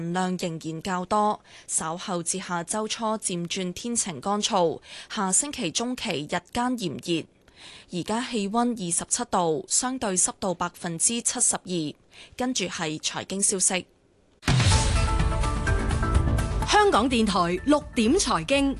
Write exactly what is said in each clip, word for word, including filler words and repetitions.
量仍然較多，稍後至下周初漸轉天晴乾燥，下星期中期日間炎熱。而家氣溫二十七度，相對濕度百分之七十二。跟住係財經消息。 香港電台六點財經，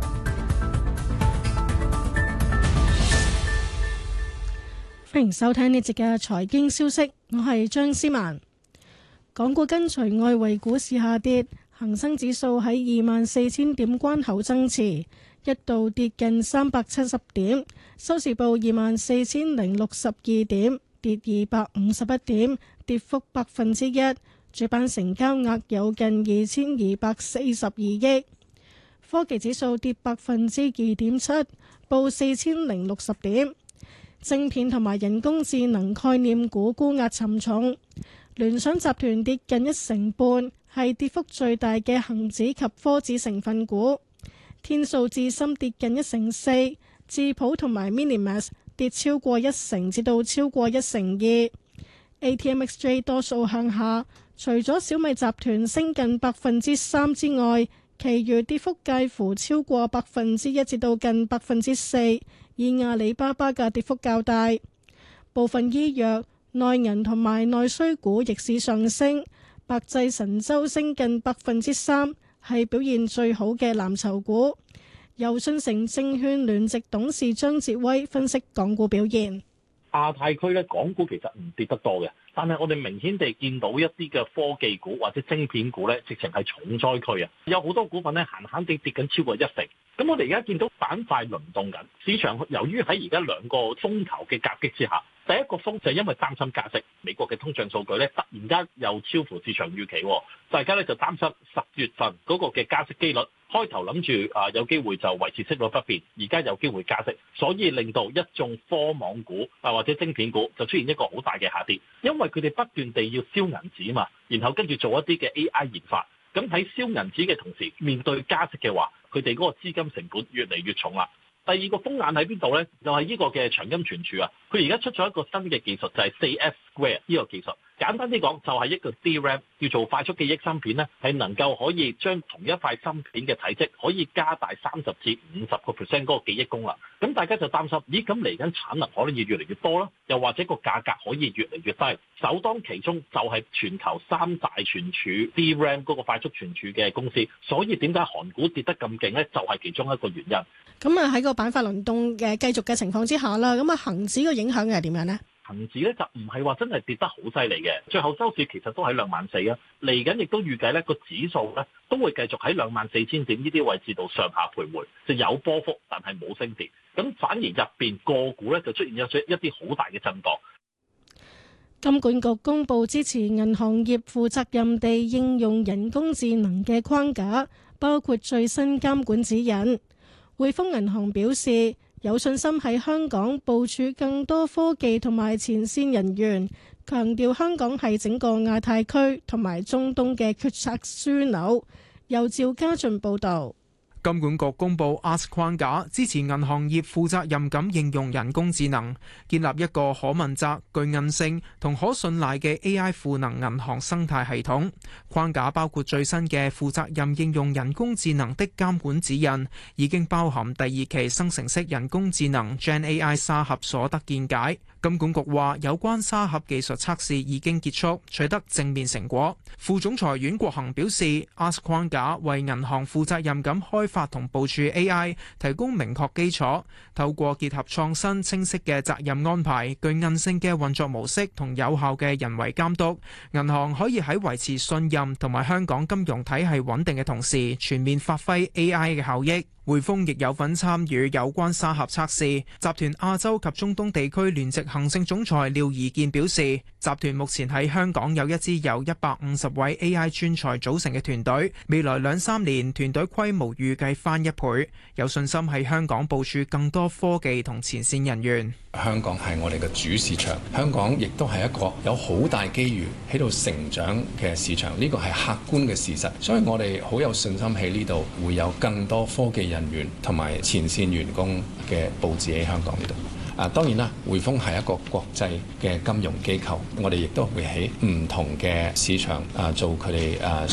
歡迎收聽呢節嘅財經消息，我係張思曼。港股跟隨外圍股市下跌，恒生指數喺二萬四千點關口增持，一度跌近三百七十點，收市報二萬四千零六十二點，跌二百五十一點，跌幅百分之一。主板成交額有近二千二百四十二億。科技指數跌百分之二點七，報四千零六十點。晶片同埋人工智能概念股沽壓沉重。聯想集團跌近一成半，係跌幅最大嘅恒指及科指成分股。天數智深跌近一成四，智譜同埋 Minimax 跌超過一成至到超過一成二。A T M X J 多數向下，除咗小米集團升近百分之三之外，其餘跌幅介乎超過百分之一至到近百分之四，以阿里巴巴嘅跌幅較大。部分醫藥、內銀同埋內需股逆市上升，百濟神州升近百分之三，係表現最好嘅藍籌股。由信誠證券聯席董事張哲威分析港股表現。 亞太區咧，港股其實唔跌得多嘅，但係我哋明顯地見到一啲嘅科技股或者晶片股咧，直情係重災區啊！有好多股份咧，閒閒地跌緊超過一成。咁我哋而家見到板塊輪動緊，市場由於喺而家兩個風球嘅夾擊之下。第一個風就係因為擔心加息，美國嘅通脹數據咧突然間又超乎市場預期，大家咧就擔心十月份嗰個嘅加息機率，開頭諗住啊有機會就維持息率不變，而家有機會加息，所以令到一眾科網股啊或者晶片股就出現一個好大嘅下跌，因為佢哋不斷地要燒銀紙嘛，然後跟住做一啲嘅 A I 研發，咁喺燒銀紙嘅同時，面對加息嘅話，佢哋嗰個資金成本越嚟越重啦。第二個風眼喺邊度呢？就係、是、呢個嘅長音存儲啊！佢而家出咗一個新嘅技術，就係四 F Square 呢個技術。簡單啲講，就係一個 D RAM 叫做快速記憶芯片咧，係能夠可以將同一塊芯片嘅體積可以加大三十至五十個 percent 嗰個記憶功能。咁大家就擔心，咦？咁嚟緊產能可能要越嚟越多啦，又或者個價格可以越嚟越低。首當其衝就係全球三大存儲 D RAM 嗰個快速存儲嘅公司。所以點解韓股跌得咁勁呢？就係、是、其中一個原因。 咁啊喺個板塊輪動嘅繼續嘅情況之下啦，咁啊恆指個影響係點樣呢？ 恒指咧就唔係話真係跌得好犀利嘅，最後收市其實都喺兩萬四啊。嚟緊亦都預計咧個指數咧都會繼續喺兩萬四千點呢啲位置度上下徘徊，就有波幅但係冇升跌。咁反而入邊個股咧就出現咗一啲好大嘅震盪。 金管局公布支持銀行業負責任地應用人工智能嘅框架，包括最新監管指引。匯豐銀行表示，有信心喺香港部署更多科技同埋前線人員，強調香港係整個亞太區同埋中東嘅決策樞紐。由趙家俊報導。 金管局公布 A S K 框架，支持銀行業負責任咁應用人工智能，建立一個可問責、具韌性同可信賴嘅 A I 賦能銀行生態系統。框架包括最新嘅負責任應用人工智能的監管指引，已經包含第二期生成式人工智能 Gen A I 沙盒所得見解。金管局話，有關沙盒技術測試已經結束，取得正面成果。副總裁阮國恒表示 A S K 框架為銀行負責任咁開發同部署 A I 提供明確基礎，透過結合創新清晰嘅責任安排、具韌性嘅運作模式同有效嘅人為監督，銀行可以喺維持信任同埋香港金融體系穩定嘅同時，全面發揮 A I 嘅效益。匯豐亦有份參與有關沙盒測試。集團亞洲及中東地區聯席行政總裁廖宜健表示，集團目前喺香港有一支由一百五十位 A I 專才組成嘅團隊，未來兩三年團隊規模預計翻一倍，有信心喺香港部署更多科技同前線人員。 香港係我哋嘅主市場，香港亦都係一個有好大機遇喺度成長嘅市場，呢個係客觀嘅事實，所以我哋好有信心喺呢度會有更多科技人員同埋前線員工嘅佈置喺香港呢度。啊，當然啦，匯豐係一個國際嘅金融機構，我哋亦都會喺唔同嘅市場啊做佢哋啊